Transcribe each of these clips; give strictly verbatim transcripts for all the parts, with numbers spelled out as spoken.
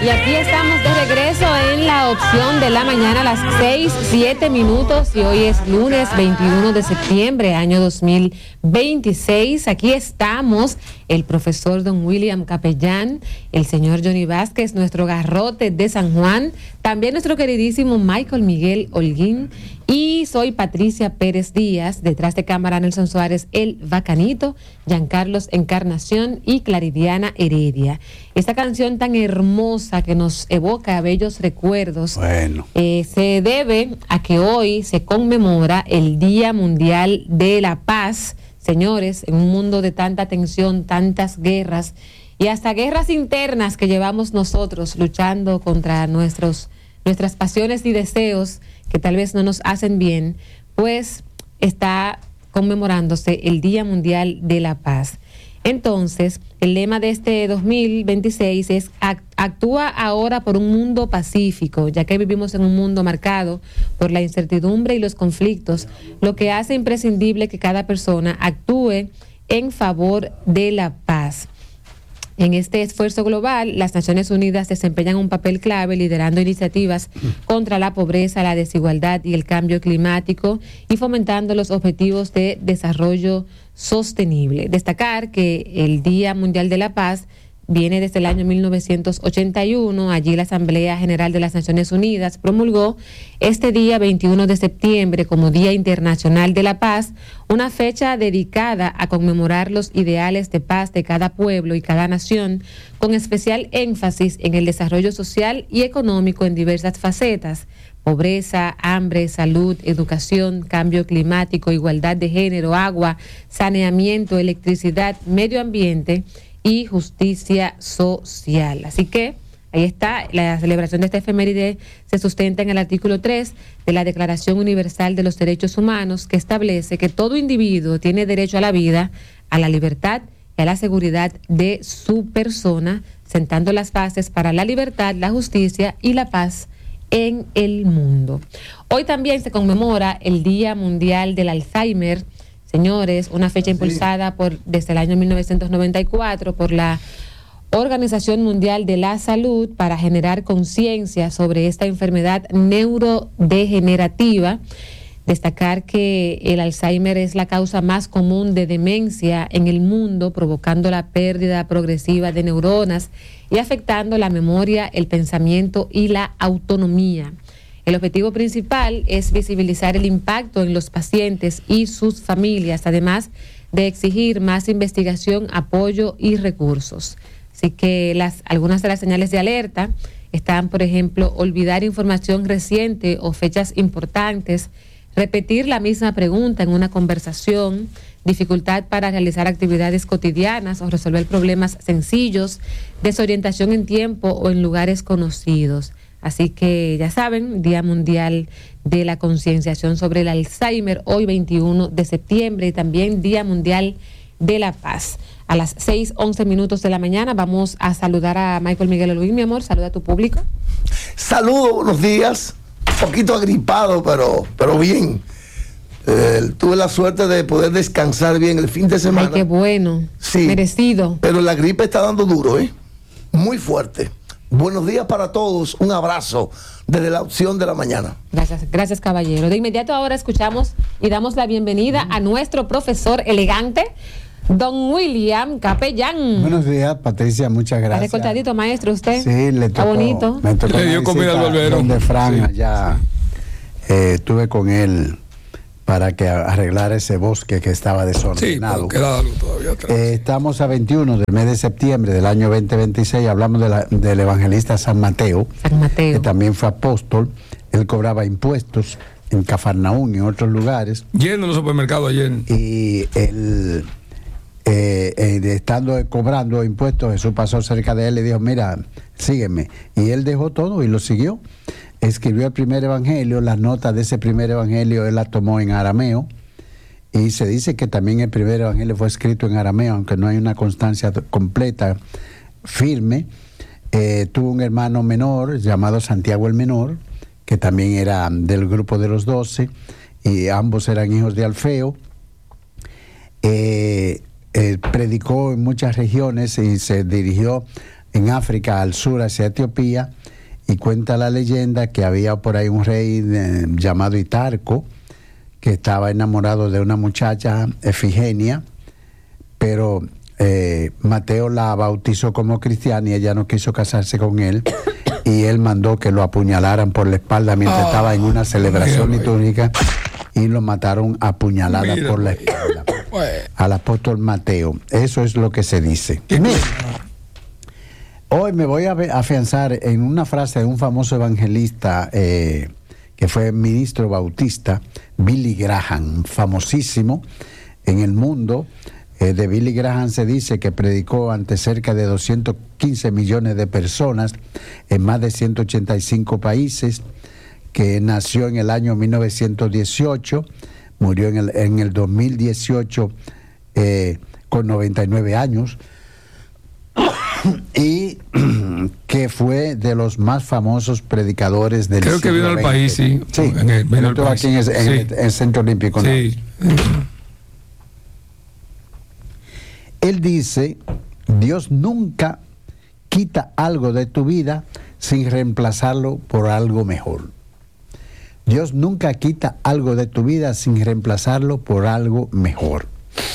Y aquí estamos de regreso en la opción de la mañana a las seis, siete minutos y hoy es lunes veintiuno de septiembre, año dos mil veintiséis. Aquí estamos el profesor don William Capellán, el señor Johnny Vázquez, nuestro garrote de San Juan, también nuestro queridísimo Michael Miguel Holguín y soy Patricia Pérez Díaz, detrás de cámara Nelson Suárez, el Bacanito, Giancarlos Encarnación y Claridiana Heredia. Esta canción tan hermosa que nos evoca bellos recuerdos, bueno. eh, se debe a que hoy se conmemora el Día Mundial de la Paz. Señores, en un mundo de tanta tensión, tantas guerras y hasta guerras internas que llevamos nosotros luchando contra nuestros, nuestras pasiones y deseos que tal vez no nos hacen bien, pues está conmemorándose el Día Mundial de la Paz. Entonces, el lema de este dos mil veintiséis es actúa ahora por un mundo pacífico, ya que vivimos en un mundo marcado por la incertidumbre y los conflictos, lo que hace imprescindible que cada persona actúe en favor de la paz. En este esfuerzo global, las Naciones Unidas desempeñan un papel clave liderando iniciativas contra la pobreza, la desigualdad y el cambio climático y fomentando los objetivos de desarrollo sostenible. Destacar que el Día Mundial de la Paz viene desde el año mil novecientos ochenta y uno. Allí la Asamblea General de las Naciones Unidas promulgó este día veintiuno de septiembre como Día Internacional de la Paz, una fecha dedicada a conmemorar los ideales de paz de cada pueblo y cada nación, con especial énfasis en el desarrollo social y económico en diversas facetas: pobreza, hambre, salud, educación, cambio climático, igualdad de género, agua, saneamiento, electricidad, medio ambiente y justicia social. Así que ahí está, la celebración de esta efeméride se sustenta en el artículo tres de la Declaración Universal de los Derechos Humanos, que establece que todo individuo tiene derecho a la vida, a la libertad y a la seguridad de su persona, sentando las bases para la libertad, la justicia y la paz en el mundo. Hoy también se conmemora el Día Mundial del Alzheimer. Señores, una fecha impulsada por desde el año mil novecientos noventa y cuatro por la Organización Mundial de la Salud para generar conciencia sobre esta enfermedad neurodegenerativa. Destacar que el Alzheimer es la causa más común de demencia en el mundo, provocando la pérdida progresiva de neuronas y afectando la memoria, el pensamiento y la autonomía. El objetivo principal es visibilizar el impacto en los pacientes y sus familias, además de exigir más investigación, apoyo y recursos. Así que las, algunas de las señales de alerta están, por ejemplo, olvidar información reciente o fechas importantes, repetir la misma pregunta en una conversación, dificultad para realizar actividades cotidianas o resolver problemas sencillos, desorientación en tiempo o en lugares conocidos. Así que ya saben, Día Mundial de la Concienciación sobre el Alzheimer, hoy veintiuno de septiembre, y también Día Mundial de la Paz. A las seis, once minutos de la mañana vamos a saludar a Michael Miguel Holguín, mi amor. Saluda a tu público. Saludos, buenos días. Un poquito agripado, pero, pero bien. Eh, tuve la suerte de poder descansar bien el fin de semana. Ay, qué bueno. Sí. Merecido. Pero la gripe está dando duro, ¿eh? Muy fuerte. Buenos días para todos, un abrazo desde la opción de la mañana. Gracias, gracias caballero. De inmediato ahora escuchamos y damos la bienvenida a nuestro profesor elegante, don William Capellán. Buenos días, Patricia, muchas gracias. ¿Está recortadito, maestro, usted? Sí, le tocó. Está bonito. Me tocó Le dio comida al barbero. donde Fran, Sí. allá, eh, estuve con él para que arreglara ese bosque que estaba Sí, desordenado. pero queda algo todavía atrás. Eh, estamos a veintiuno del mes de septiembre del año veinte veintiséis. Hablamos de la, del evangelista San Mateo, San Mateo. que también fue apóstol. Él cobraba impuestos en Cafarnaún y en otros lugares. Lleno en los supermercados ayer. Y él, eh, eh, estando eh, cobrando impuestos, Jesús pasó cerca de él y le dijo: mira, sígueme. Y él dejó todo y lo siguió. Escribió el primer evangelio. Las notas de ese primer evangelio él las tomó en arameo. Y se dice que también el primer evangelio fue escrito en arameo, aunque no hay una constancia completa, firme. Eh, tuvo un hermano menor llamado Santiago el Menor, que también era del grupo de los doce, y ambos eran hijos de Alfeo. Eh, eh, predicó en muchas regiones y se dirigió en África, al sur, hacia Etiopía, y cuenta la leyenda que había por ahí un rey eh, llamado Hitarco, que estaba enamorado de una muchacha, Efigenia, pero eh, Mateo la bautizó como cristiana y ella no quiso casarse con él, y él mandó que lo apuñalaran por la espalda mientras oh, estaba en una celebración litúrgica, y lo mataron a puñaladas por la espalda al apóstol Mateo. Eso es lo que se dice. Mira, hoy me voy a afianzar en una frase de un famoso evangelista eh, que fue ministro bautista, Billy Graham, famosísimo en el mundo. Eh, de Billy Graham se dice que predicó ante cerca de doscientos quince millones de personas en más de ciento ochenta y cinco países, que nació en el año mil novecientos dieciocho, murió en el, en el dos mil dieciocho eh, con noventa y nueve años, y que fue de los más famosos predicadores del Creo que vino al país, sí. Sí, en el, vino al país. Aquí en, el, sí. en, el, en el Centro Olímpico. Sí. ¿No? Él dice, Dios nunca quita algo de tu vida sin reemplazarlo por algo mejor. Dios nunca quita algo de tu vida sin reemplazarlo por algo mejor.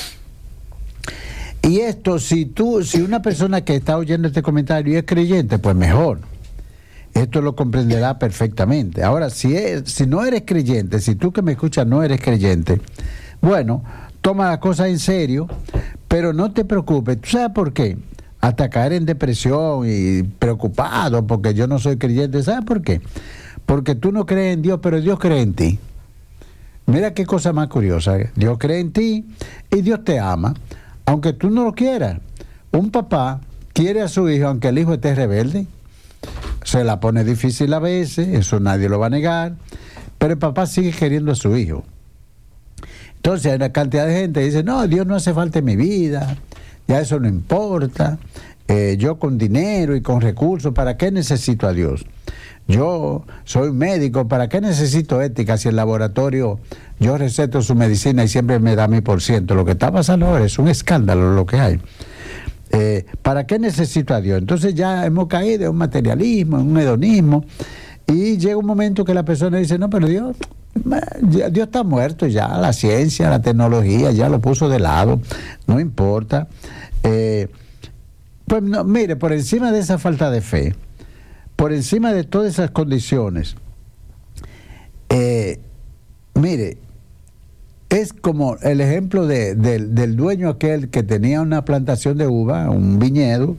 Y esto, si tú, si una persona que está oyendo este comentario es creyente, pues mejor. Esto lo comprenderá perfectamente. Ahora, si, es, si no eres creyente, si tú que me escuchas no eres creyente, bueno, toma la cosa en serio, pero no te preocupes. ¿Tú sabes por qué? Hasta caer en depresión y preocupado porque yo no soy creyente. ¿Sabes por qué? Porque tú no crees en Dios, pero Dios cree en ti. Mira qué cosa más curiosa. Dios cree en ti y Dios te ama, aunque tú no lo quieras. Un papá quiere a su hijo, aunque el hijo esté rebelde. Se la pone difícil a veces, eso nadie lo va a negar, pero el papá sigue queriendo a su hijo. Entonces hay una cantidad de gente que dice, no, Dios no hace falta en mi vida, ya eso no importa, eh, yo con dinero y con recursos, ¿para qué necesito a Dios? Yo soy médico, ¿para qué necesito ética si el laboratorio, yo receto su medicina y siempre me da mi por ciento? Lo que está pasando ahora es un escándalo lo que hay. Eh, ¿Para qué necesito a Dios? Entonces ya hemos caído en un materialismo, en un hedonismo, y llega un momento que la persona dice, no, pero Dios... Dios está muerto ya, la ciencia, la tecnología ya lo puso de lado, no importa. Eh, pues no, mire, por encima de esa falta de fe, por encima de todas esas condiciones, eh, mire, es como el ejemplo de, de, del dueño aquel que tenía una plantación de uva, un viñedo,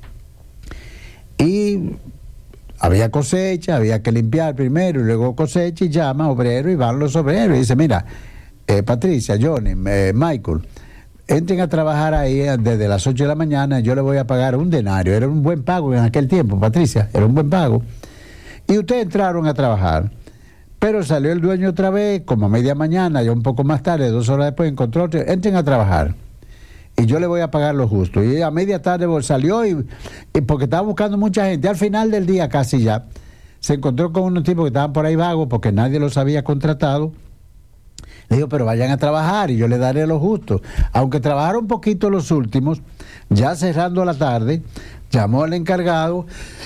y había cosecha, había que limpiar primero y luego cosecha, y llama a obrero y van los obreros y dice, mira, eh, Patricia, Johnny, eh, Michael, entren a trabajar ahí desde las ocho de la mañana, yo le voy a pagar un denario. Era un buen pago en aquel tiempo, Patricia, era un buen pago. Y ustedes entraron a trabajar, pero salió el dueño otra vez, como a media mañana, ya un poco más tarde, dos horas después, encontró otro, entren a trabajar. Y yo le voy a pagar lo justo. Y a media tarde salió, y, y porque estaba buscando mucha gente. Al final del día, casi ya, se encontró con unos tipos que estaban por ahí vagos porque nadie los había contratado. Le digo, pero vayan a trabajar y yo les daré lo justo. Aunque trabajaron un poquito los últimos, ya cerrando la tarde, llamó al encargado,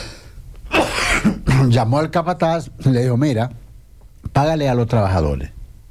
llamó al capataz, le dijo, mira, págale a los trabajadores.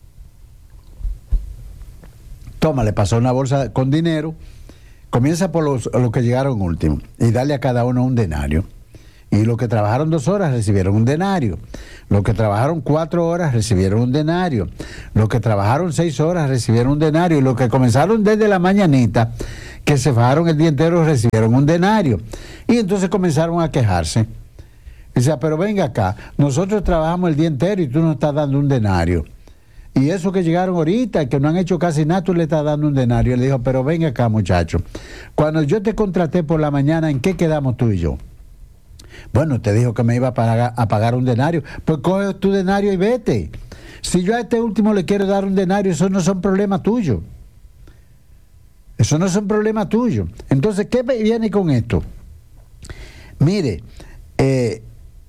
Toma, le pasó una bolsa con dinero, comienza por los, los que llegaron último y dale a cada uno un denario. Y los que trabajaron dos horas recibieron un denario. Los que trabajaron cuatro horas recibieron un denario. Los que trabajaron seis horas recibieron un denario. Y los que comenzaron desde la mañanita, que se fajaron el día entero, recibieron un denario. Y entonces comenzaron a quejarse. Dice, pero venga acá, nosotros trabajamos el día entero y tú nos estás dando un denario. Y esos que llegaron ahorita, que no han hecho casi nada, tú le estás dando un denario. Le dijo, pero venga acá, muchacho. Cuando yo te contraté por la mañana, ¿en qué quedamos tú y yo? Bueno, te dijo que me iba a pagar, a pagar un denario. Pues coge tu denario y vete. Si yo a este último le quiero dar un denario, eso no son problemas tuyos. Eso no son problemas tuyos. Entonces, ¿qué viene con esto? Mire, eh,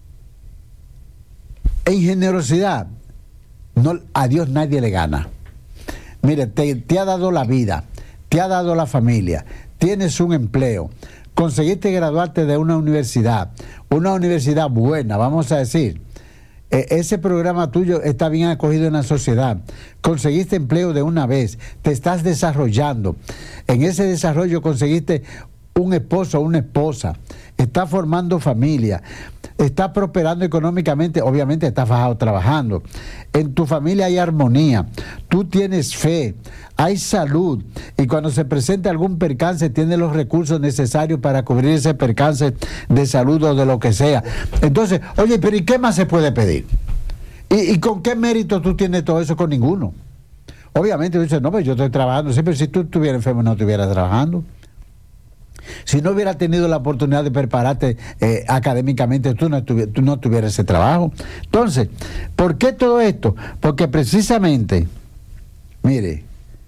en generosidad, no, a Dios nadie le gana. Mire, te, te ha dado la vida, te ha dado la familia, tienes un empleo, conseguiste graduarte de una universidad, una universidad buena, vamos a decir, eh, ese programa tuyo está bien acogido en la sociedad, conseguiste empleo de una vez, te estás desarrollando, en ese desarrollo conseguiste un esposo o una esposa, estás formando familia, estás prosperando económicamente, obviamente estás fajado trabajando, en tu familia hay armonía, tú tienes fe, hay salud, y cuando se presenta algún percance tienes los recursos necesarios para cubrir ese percance de salud o de lo que sea. Entonces, oye, pero ¿y qué más se puede pedir? ¿Y, y con qué mérito tú tienes todo eso? Con ninguno. Obviamente tú dices, no, pues yo estoy trabajando, sí, pero si tú estuvieras enfermo no estuvieras trabajando. Si no hubieras tenido la oportunidad de prepararte eh, académicamente, tú no, tuvi- tú no tuvieras ese trabajo. Entonces, ¿por qué todo esto? Porque precisamente, mire,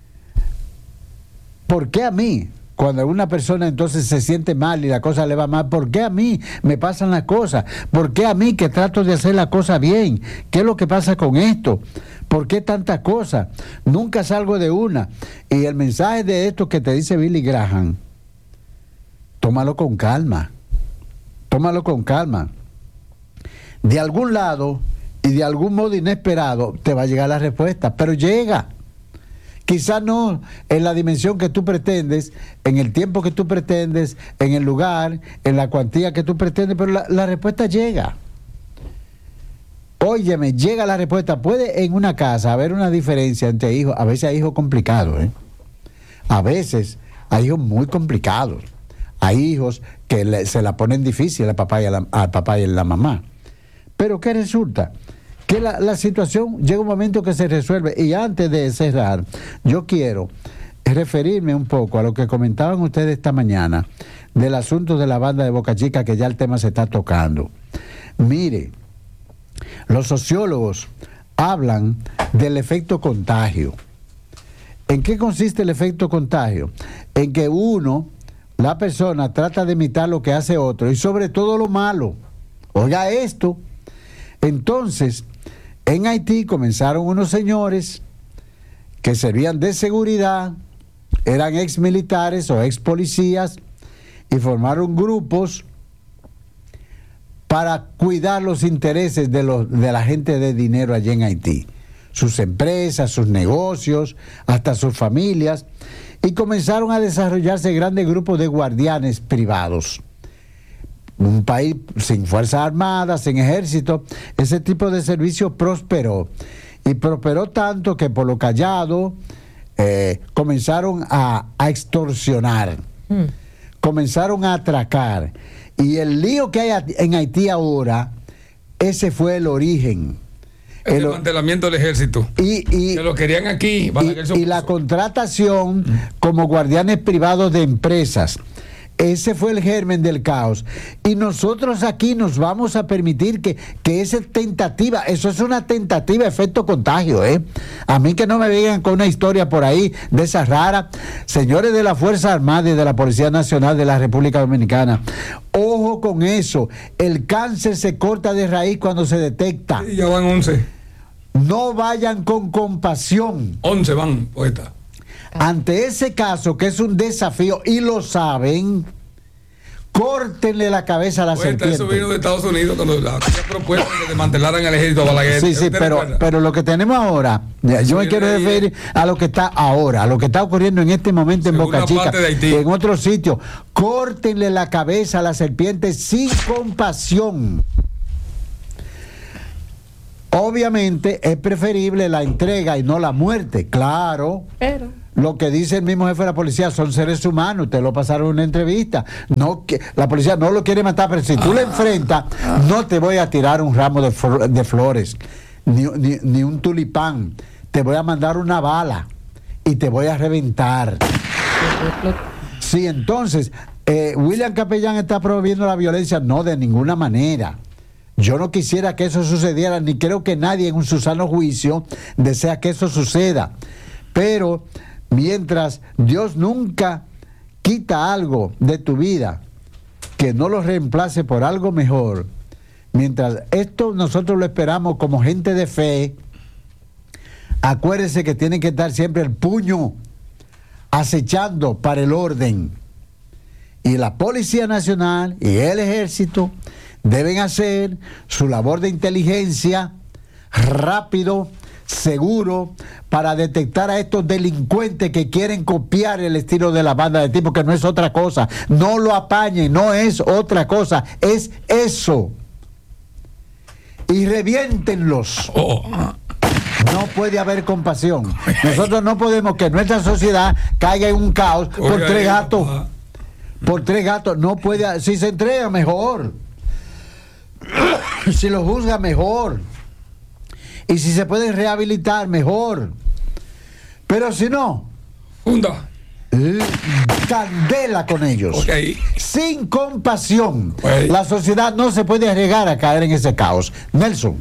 ¿por qué a mí? Cuando una persona entonces se siente mal y la cosa le va mal, ¿por qué a mí me pasan las cosas? ¿Por qué a mí que trato de hacer la cosa bien? ¿Qué es lo que pasa con esto? ¿Por qué tantas cosas? Nunca salgo de una. Y el mensaje de esto que te dice Billy Graham, tómalo con calma, tómalo con calma. De algún lado y de algún modo inesperado te va a llegar la respuesta, pero llega. Quizás no en la dimensión que tú pretendes, en el tiempo que tú pretendes, en el lugar, en la cuantía que tú pretendes, pero la, la respuesta llega. Óyeme, llega la respuesta. Puede en una casa haber una diferencia entre hijos, a veces hay hijos complicados, ¿eh? A veces hay hijos muy complicados. Hay hijos que le, se la ponen difícil al papá y a la, al papá y a la mamá. Pero ¿qué resulta? Que la, la situación llega un momento que se resuelve. Y antes de cerrar, yo quiero referirme un poco a lo que comentaban ustedes esta mañana del asunto de la banda de Boca Chica, que ya el tema se está tocando. Mire, los sociólogos hablan del efecto contagio. ¿En qué consiste el efecto contagio? En que uno, la persona, trata de imitar lo que hace otro y sobre todo lo malo. Oiga esto. Entonces, en Haití comenzaron unos señores que servían de seguridad, eran ex militares o ex policías y formaron grupos para cuidar los intereses de, los, de la gente de dinero allí en Haití, sus empresas, sus negocios, hasta sus familias, y comenzaron a desarrollarse grandes grupos de guardianes privados. Un país sin fuerzas armadas, sin ejército, ese tipo de servicio prosperó. Y prosperó tanto que por lo callado eh, comenzaron a, a extorsionar, mm. comenzaron a atracar. Y el lío que hay en Haití ahora, ese fue el origen. El desmantelamiento del ejército. Y, y, que lo querían aquí. Y, y la contratación mm. como guardianes privados de empresas. Ese fue el germen del caos. Y nosotros aquí nos vamos a permitir que, que esa tentativa, eso es una tentativa efecto contagio, ¿eh? A mí que no me vengan con una historia por ahí de esa rara. Señores de la Fuerza Armada y de la Policía Nacional de la República Dominicana, ojo con eso. El cáncer se corta de raíz cuando se detecta. Sí, ya van once. No vayan con compasión. once van, poeta. Ante ese caso, que es un desafío, y lo saben, córtenle la cabeza a la Poeta, serpiente. eso vino de Estados Unidos cuando la propuesta que desmantelaran el ejército de Balaguer. Sí, sí, pero, pero lo que tenemos ahora, yo me quiero referir a lo que está ahora, a lo que está ocurriendo en este momento en Boca Chica, en otros sitios. Córtenle la cabeza a la serpiente sin compasión. Obviamente es preferible la entrega y no la muerte, claro. Pero lo que dice el mismo jefe de la policía, son seres humanos, te lo pasaron en una entrevista. No, que, la policía no lo quiere matar, pero si tú le enfrentas, no te voy a tirar un ramo de, flor, de flores, ni, ni, ni un tulipán, te voy a mandar una bala y te voy a reventar. Sí, entonces, eh, William Capellán está promoviendo la violencia, no, de ninguna manera. Yo no quisiera que eso sucediera, ni creo que nadie en un su sano juicio desea que eso suceda. Pero mientras Dios nunca quita algo de tu vida, que no lo reemplace por algo mejor, mientras esto nosotros lo esperamos como gente de fe, acuérdense que tienen que estar siempre el puño acechando para el orden. y la Policía Nacional y el Ejército deben hacer su labor de inteligencia rápido, seguro, para detectar a estos delincuentes que quieren copiar el estilo de la banda de tipo, que no es otra cosa. No lo apañen, no es otra cosa, es eso. Y reviéntenlos. Oh. No puede haber compasión. Nosotros no podemos que nuestra sociedad caiga en un caos por Oiga, tres ahí, gatos. papá. Por tres gatos. No puede. Si se entrega, mejor. Si lo juzga, mejor. Y si se puede rehabilitar, mejor. Pero si no, Funda. candela con ellos. Okay. Sin compasión. Okay. La sociedad no se puede arriesgar a caer en ese caos. Nelson.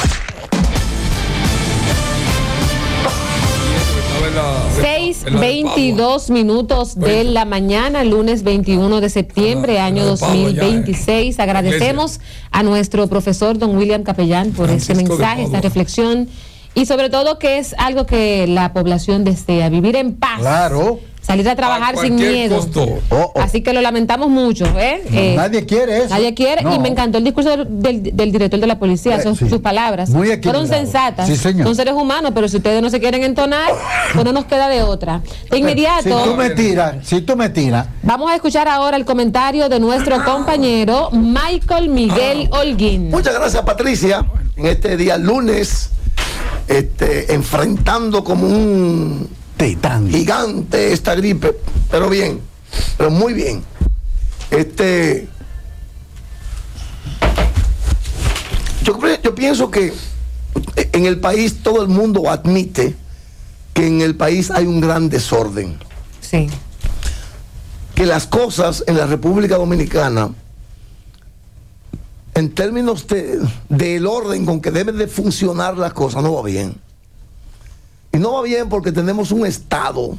seis veintidós minutos de la mañana, lunes veintiuno de septiembre, Ah, año el dos pavo mil ya, eh. veintiséis. Agradecemos a nuestro profesor don William Capellán por este Francisco de mensaje, esta Pablo. reflexión, y sobre todo que es algo que la población desea, vivir en paz. Claro. Salir a trabajar A sin cualquier miedo. costo. Oh, oh. Así que lo lamentamos mucho, ¿eh? Eh, Nadie quiere eso. Nadie quiere, No. y me encantó el discurso del, del- del director de la policía, Eh, son sí. sus palabras. Muy Fueron equilibrado. sensatas. Sí, señor. Son seres humanos, pero si ustedes no se quieren entonar, pues no nos queda de otra. De inmediato, Si tú me tiras, si tú me tiras. vamos a escuchar ahora el comentario de nuestro compañero Michael Miguel Holguín. Muchas gracias, Patricia. En este día lunes, este, enfrentando como un Titán. gigante esta gripe, pero bien, pero muy bien. Este, yo, cre- yo pienso que en el país todo el mundo admite que en el país hay un gran desorden, Sí. que las cosas en la República Dominicana, en términos de, del orden con que deben de funcionar las cosas, no va bien. Y no va bien porque tenemos un Estado,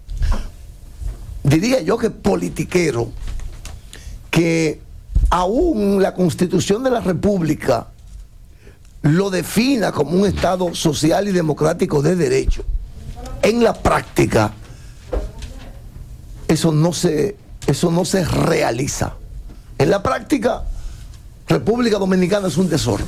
diría yo que politiquero, que aún la Constitución de la República lo defina como un Estado social y democrático de derecho. En la práctica, eso no se, eso no se realiza. En la práctica, República Dominicana es un desorden.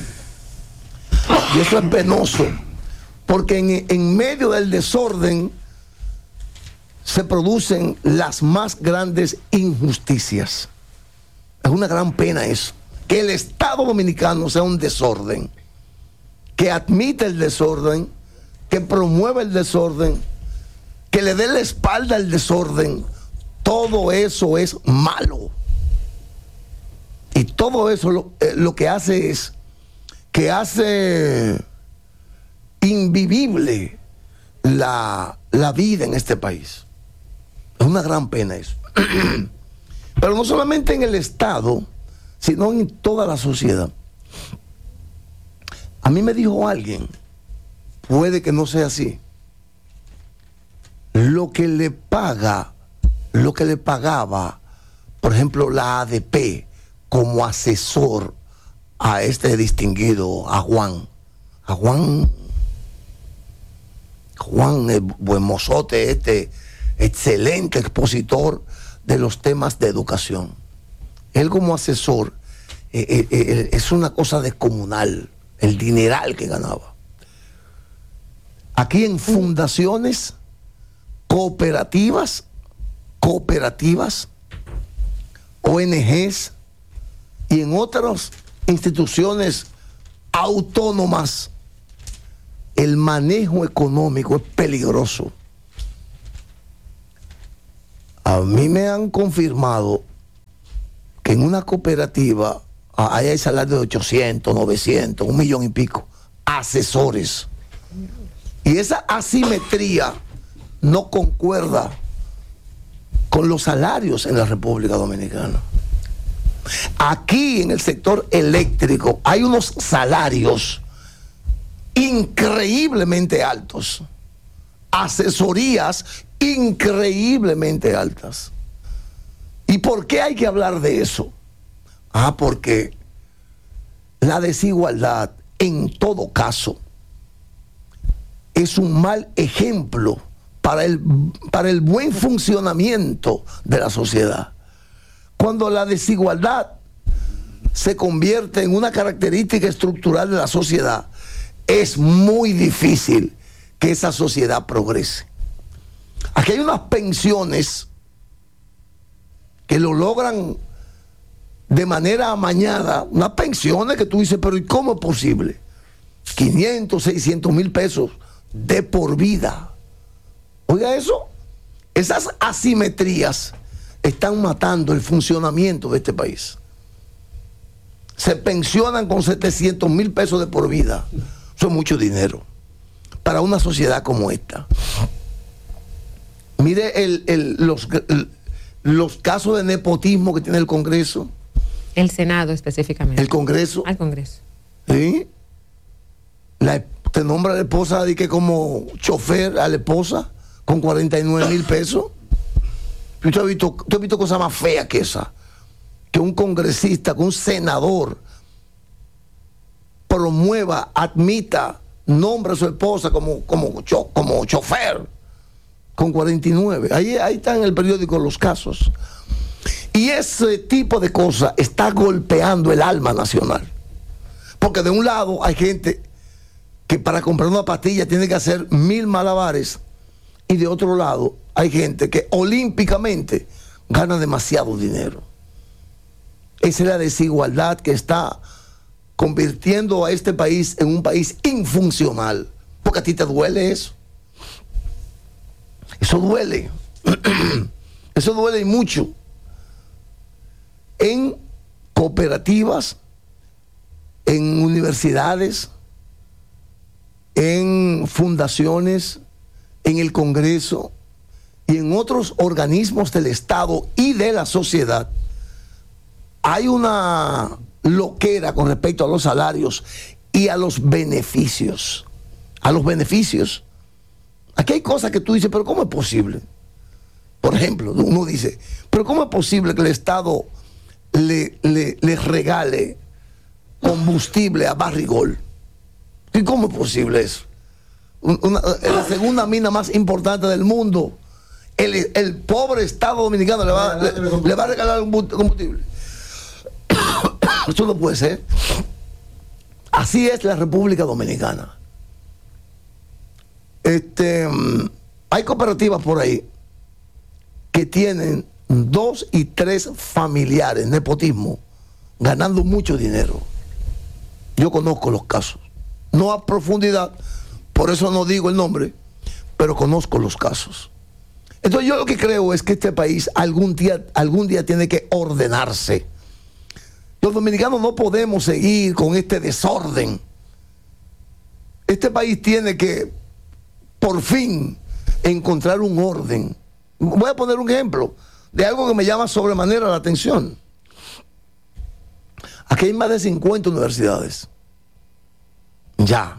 Y eso es penoso, porque en, en medio del desorden se producen las más grandes injusticias. Es una gran pena eso, que el Estado dominicano sea un desorden, que admite el desorden, que promueve el desorden, que le dé la espalda al desorden. Todo eso es malo. Y todo eso lo, eh, lo que hace es que hace invivible la, la vida en este país. Es una gran pena eso. Pero no solamente en el Estado, sino en toda la sociedad. A mí me dijo alguien, puede que no sea así, lo que le paga, lo que le pagaba, por ejemplo, la A D P como asesor a este distinguido, a Juan, a Juan, Juan, el buen mozote, este excelente expositor de los temas de educación. Él como asesor eh, eh, eh, es una cosa descomunal, el dineral que ganaba. Aquí en fundaciones cooperativas, cooperativas, O N Ges y en otras instituciones autónomas, el manejo económico es peligroso. A mí me han confirmado que en una cooperativa hay el salario de ochocientos, novecientos, un millón y pico, asesores. Y esa asimetría no concuerda con los salarios en la República Dominicana. Aquí en el sector eléctrico hay unos salarios increíblemente altos, asesorías increíblemente altas. ¿Y por qué hay que hablar de eso? Ah, porque la desigualdad en todo caso es un mal ejemplo para el, para el buen funcionamiento de la sociedad. Cuando la desigualdad se convierte en una característica estructural de la sociedad, es muy difícil que esa sociedad progrese. Aquí hay unas pensiones que lo logran de manera amañada, unas pensiones que tú dices, pero ¿y cómo es posible? quinientos, seiscientos mil pesos de por vida. Oiga eso, esas asimetrías están matando el funcionamiento de este país. Se pensionan con setecientos mil pesos de por vida. Eso es mucho dinero para una sociedad como esta. Mire el, el, los, el, los casos de nepotismo que tiene el Congreso. El Senado específicamente. El Congreso. Al Congreso. ¿Sí? La, te nombra la esposa de que como chofer a la esposa con cuarenta y nueve mil pesos. ¿Tú has visto, tú has visto cosa más fea que esa? Que un congresista, que un senador promueva, admita, nombre a su esposa como, como, cho, como chofer con cuarenta y nueve. Ahí, ahí está en el periódico los casos. Y ese tipo de cosas está golpeando el alma nacional. Porque de un lado hay gente que para comprar una pastilla tiene que hacer mil malabares, y de otro lado hay gente que olímpicamente gana demasiado dinero. Esa es la desigualdad que está convirtiendo a este país en un país infuncional. Porque a ti te duele eso. Eso duele. Eso duele y mucho. En cooperativas, en universidades, en fundaciones, en el Congreso y en otros organismos del Estado y de la sociedad, hay una loquera con respecto a los salarios y a los beneficios. A los beneficios. Aquí hay cosas que tú dices, pero ¿cómo es posible? Por ejemplo, uno dice, pero ¿cómo es posible que el Estado le, le, le regale combustible a Barrigol? ¿Y cómo es posible eso? Una, la segunda mina más importante del mundo, el, el pobre Estado dominicano le va, le, le va a regalar un combustible. Eso no puede ser. Así es la República Dominicana. Este, hay cooperativas por ahí que tienen dos y tres familiares, nepotismo, ganando mucho dinero. Yo conozco los casos, no a profundidad, por eso no digo el nombre, pero conozco los casos. Entonces yo lo que creo es que este país algún día, algún día tiene que ordenarse. Los dominicanos no podemos seguir con este desorden. Este país tiene que, por fin, encontrar un orden. Voy a poner un ejemplo de algo que me llama sobremanera la atención. Aquí hay más de cincuenta universidades. Ya.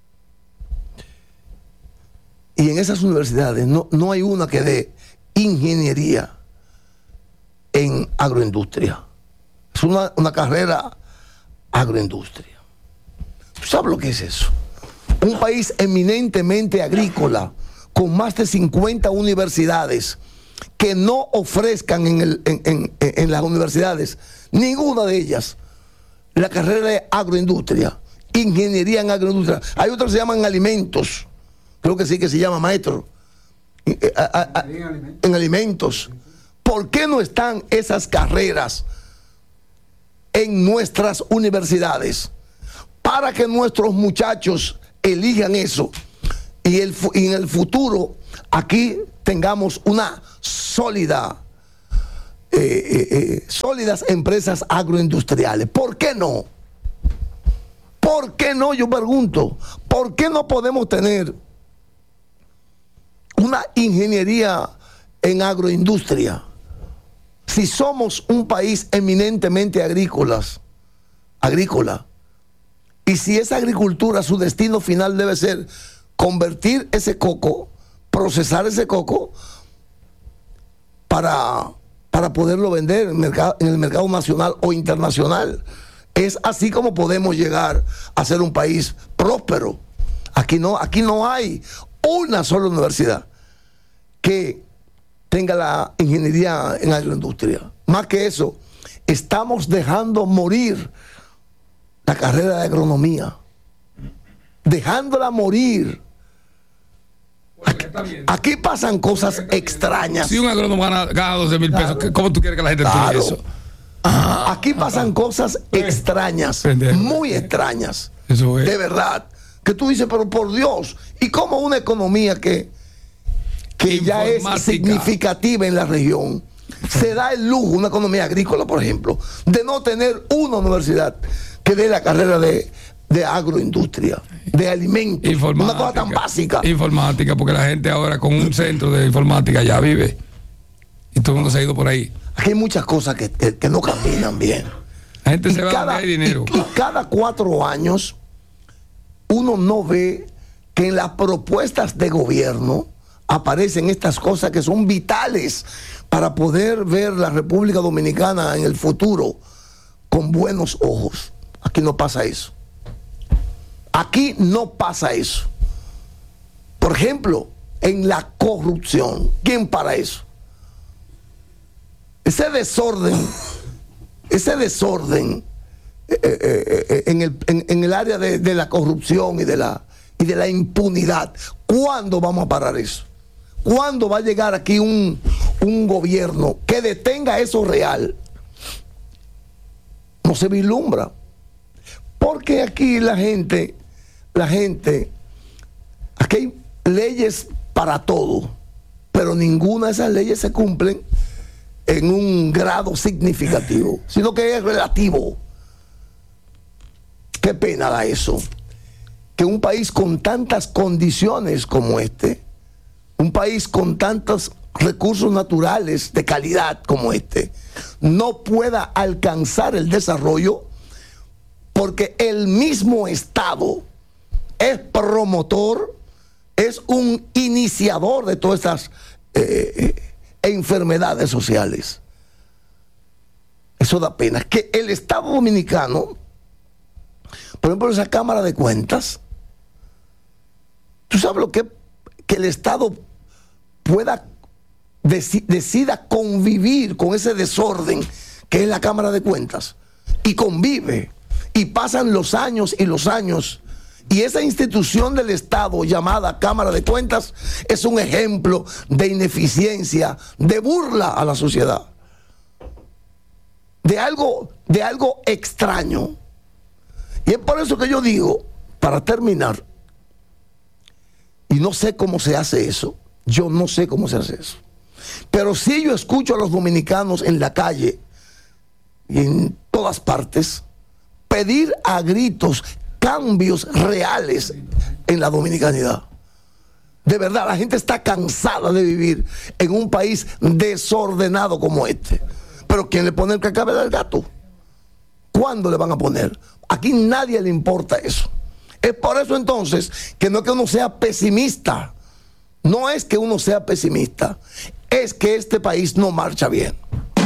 Y en esas universidades no, no hay una que dé ingeniería en agroindustria. Es una, una carrera agroindustria. ¿Tú sabes lo que es eso? Un país eminentemente agrícola, con más de cincuenta universidades, que no ofrezcan en, el, en, en, en las universidades, ninguna de ellas, la carrera de agroindustria, ingeniería en agroindustria. Hay otras que se llaman alimentos, creo que sí que se llama maestro, a, a, a, en alimentos. ¿Por qué no están esas carreras en nuestras universidades? Para que nuestros muchachos elijan eso y, el, y en el futuro aquí tengamos una sólida, eh, eh, eh, sólidas empresas agroindustriales. ¿Por qué no? ¿Por qué no? Yo pregunto, ¿por qué no podemos tener una ingeniería en agroindustria si somos un país eminentemente agrícolas, agrícola? Y si esa agricultura, su destino final debe ser convertir ese coco, procesar ese coco para, para poderlo vender en el, mercado, en el mercado nacional o internacional. Es así como podemos llegar a ser un país próspero. Aquí no, aquí no hay una sola universidad que tenga la ingeniería en agroindustria. Más que eso, estamos dejando morir la carrera de agronomía. Dejándola morir. Aquí, aquí pasan cosas extrañas. Si un agrónomo gana, gana doce mil pesos, claro. ¿Cómo tú quieres que la gente claro. estudie eso? Aquí pasan cosas extrañas, muy extrañas. Eso es. De verdad. Que tú dices, pero por Dios, ¿y cómo una economía que, que ya es significativa en la región se da el lujo, una economía agrícola, por ejemplo, de no tener una universidad que dé la carrera de, de agroindustria, de alimentos, una cosa tan básica? Informática, porque la gente ahora con un centro de informática ya vive y todo el mundo se ha ido por ahí. Aquí hay muchas cosas que, que, que no caminan bien. La gente y se va cada, a dar dinero. Y, y cada cuatro años uno no ve que en las propuestas de gobierno aparecen estas cosas que son vitales para poder ver la República Dominicana en el futuro con buenos ojos. Aquí no pasa eso. Aquí no pasa eso. Por ejemplo, en la corrupción. ¿Quién para eso? Ese desorden, ese desorden eh, eh, eh, en, el, en, en el área de, de la corrupción y de la, y de la impunidad. ¿Cuándo vamos a parar eso? ¿Cuándo va a llegar aquí un, un gobierno que detenga eso real? No se vislumbra. Porque aquí la gente, la gente, aquí hay leyes para todo, pero ninguna de esas leyes se cumplen en un grado significativo, sino que es relativo. Qué pena da eso, que un país con tantas condiciones como este, un país con tantos recursos naturales de calidad como este, no pueda alcanzar el desarrollo porque el mismo Estado es promotor, es un iniciador de todas estas eh, enfermedades sociales. Eso da pena. Que el Estado Dominicano, por ejemplo, esa Cámara de Cuentas, ¿tú sabes lo que? Que el Estado pueda, deci- decida convivir con ese desorden que es la Cámara de Cuentas, y convive, y pasan los años y los años, y esa institución del Estado llamada Cámara de Cuentas es un ejemplo de ineficiencia, de burla a la sociedad, de algo, de algo extraño. Y es por eso que yo digo, para terminar, y no sé cómo se hace eso, yo no sé cómo se hace eso, pero sí yo escucho a los dominicanos en la calle y en todas partes pedir a gritos cambios reales en la dominicanidad. De verdad, la gente está cansada de vivir en un país desordenado como este. Pero ¿quién le pone el cascabel al gato? ¿Cuándo le van a poner? Aquí nadie le importa eso. Es por eso entonces que no es que uno sea pesimista, no es que uno sea pesimista, es que este país no marcha bien.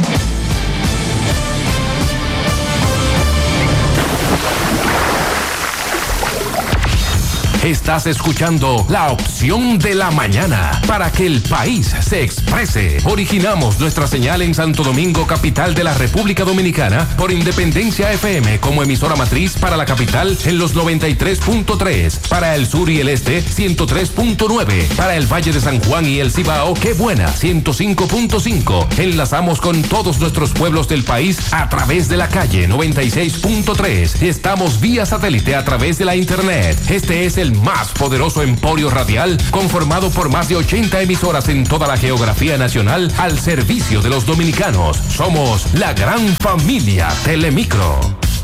Estás escuchando La Opción de la Mañana para que el país se exprese. Originamos nuestra señal en Santo Domingo, capital de la República Dominicana, por Independencia F M como emisora matriz para la capital en los noventa y tres punto tres, para el sur y el este ciento tres punto nueve, para el Valle de San Juan y el Cibao, Qué Buena ciento cinco punto cinco. Enlazamos con todos nuestros pueblos del país a través de la calle noventa y seis punto tres. Estamos vía satélite a través de la internet. Este es el más poderoso emporio radial, conformado por más de ochenta emisoras en toda la geografía nacional al servicio de los dominicanos. Somos la gran familia Telemicro.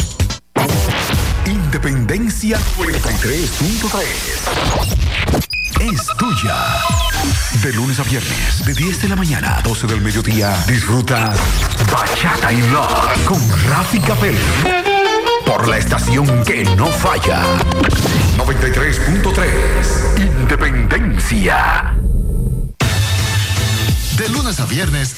Independencia noventa y tres punto tres es tuya. De lunes a viernes, de diez de la mañana a doce del mediodía, disfruta Bachata y Rock con Rafi Capel por la estación que no falla. noventa y tres punto tres Independencia. De lunes a viernes